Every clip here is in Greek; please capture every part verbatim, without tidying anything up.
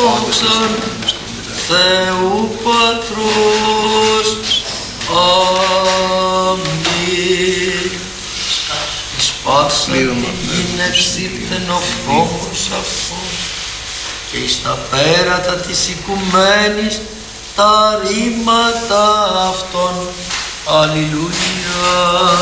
δόξαν Θεού Πατρός. Αμήν. Εις πάσαν την γην εξήλθεν ο φόβος αυτόν και εις τα πέρατα της οικουμένης τα ρήματα αυτών. Αλληλούια.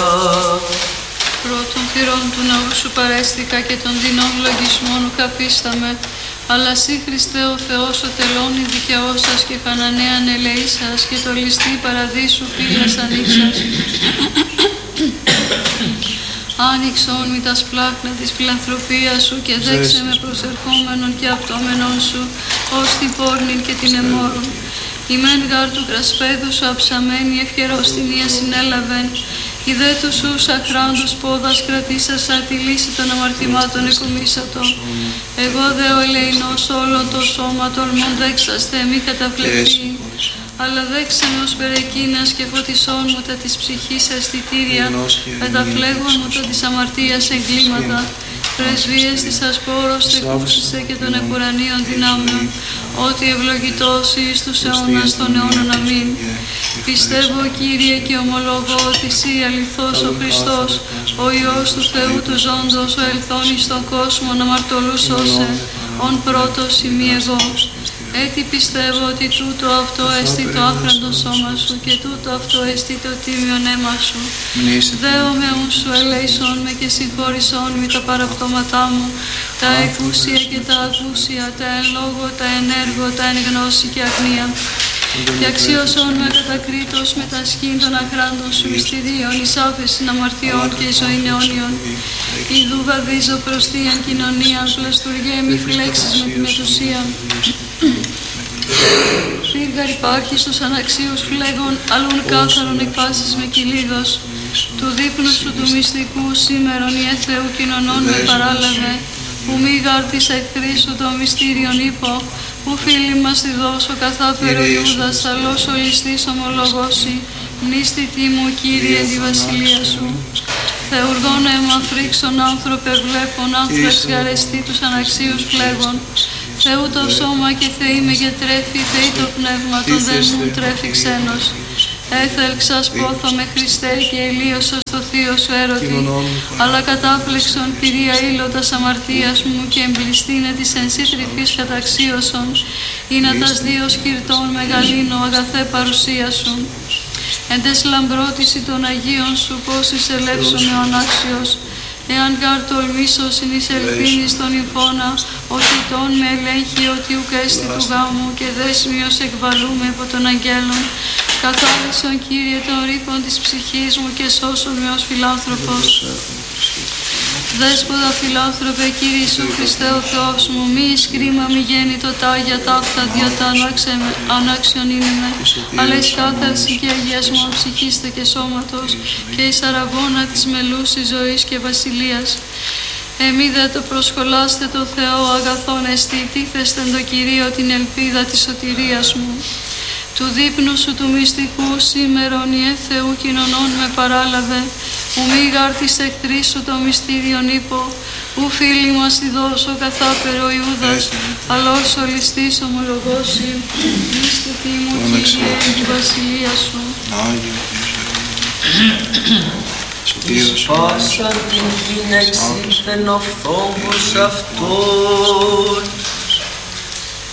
Πρώτων θυρών του ναού σου παρέστηκα και των δεινών λογισμών καπίσταμε. Αλλά σύ Χριστέ ο Θεός ο τελώνη δικαιώσας και Χαναναίαν ελεήσας και το ληστή παραδείσου πύλας ανοίξας. Άνοιξον μη τα σπλάχνα της φιλανθρωπίας σου και δέξε με προσερχόμενον και αυτόμενον σου ως την πόρνην και την εμόρων. Η μεν γάρ του κρασπέδου σου αψαμένη ευχερόστηνία συνέλαβεν. Η δε του σου αχράντους πόδας κρατήσασα τη λύση των αμαρτημάτων εκομίσατο. Εγώ δε ο ελεηνός όλο το σώμα τολμών δέξαστε μη καταφλεκτή. Αλλά δέξε με ως περεκίνας και φωτισόν μου τα της ψυχής αισθητήρια, μεταφλέγων μου τα της αμαρτίας εγκλήματα. Πρεσβείες της ασπόρος τεκούσισε και των επουρανίων δυνάμεων, ότι ευλογητός εις τους αιώνας των αιώνων αμήν. Πιστεύω Κύριε και ομολογώ ότι Συ αληθώς ο Χριστός, ο Υιός του Θεού του ζώντος, ο ελθόν εις τον κόσμο να μαρτωλούς σώσε, ον πρώτος ημί εγώ. Έτσι πιστεύω ότι τούτο αυτό έστι το άχραντο σώμα σου και τούτο αυτό έστι το τίμιον αίμα σου. Δέομαι ουν σου ελέησον με και συγχώρησον με τα παραπτώματά μου, τα εκούσια και τα ακούσια, τα εν λόγω, τα εν έργο, τα εν γνώση και αγνία. Και αξίωσον με κατακρίτως με τα σκήν των αχράντων σου μυστηρίων, εις άφεσιν αμαρτιών και εις ζωήν αιώνιον. Ιδού βαδίζω προς τίαν κοινωνίαν, πλαστουργέ μη φλέξεις με την μετουσία. Φύργαρ υπάρχει στους αναξίους φλέγων, αλλούν κάθαρον εκπάσεις με κυλίδος. Του δείπνου σου του μυστικού σήμερον η Θεού κοινωνών με παράλαβε, που μη γάρτης εχθρή σου το μυστήριον είπω, που φίλοι μας τη δώσω καθάπερο Ιούδας, αλλός ο ληστής ομολογώσει, μνήστητη μου Κύριε τη βασιλεία σου. Θεουργών αίμα φρίξον άνθρωπε βλέπων, άνθραξ γαρεστή τους αναξίους φλέγων. Θεού το σώμα και Θεή με γετρέφει, Θεή το πνεύμα, τον δεν μου τρέφει ξένος. Έθελξας πόθο με Χριστέ και ελίωσας το θείο σου έρωτη, αλλά κατάπλεξον Κυρία ήλωτας αμαρτίας μου και εμπληστήνε της εν σύ τρυφής καταξίωσον, ή να τας δύο σκυρτών μεγαλύνω αγαθέ παρουσία σου. Εν τες λαμπρότηση των Αγίων σου πώς εισελεύσουν ο ανάξιος, εάν γάρ τολμήσος ειν εις ελπίνης των υφώνα, ότι τόν με ελέγχει ότι ουκ έστι του γάμου και δέσμιος εκβαλούμε από των αγγέλων. Καθάρισον Κύριε των ρήπων της ψυχής μου και σώσον με ως φιλάνθρωπος. Δέσποδα φιλάνθρωπε Κύριε Ιησού Χριστέ ο Θεός μου, μη εις κρίμα μη γέννητο τάγια ταύτα διότι ανάξιον είναι με, αλλά εις κάθαρση και αγιασμό ψυχήστε και σώματος και εις αραβώνα της μελούσης ζωής και βασιλείας. Εμεί δε το προσχολάστε το Θεό αγαθόν εστί, τίθεστε το Κυρίο την ελπίδα της σωτηρίας μου. Του δείπνου σου του μυστικού σήμερον η Θεού κοινωνών με παράλαβε, που μη γάρτης εχθρή σου το μυστήριον είπω, που φίλοι μας τη δώσω καθάπερο Ιούδας, αλλά ως ο ληστής ομολογώσει, μυστική μου Κύριε τη βασιλεία σου. Εις πάσαν την γην εξήλθεν ο φόβος αυτόν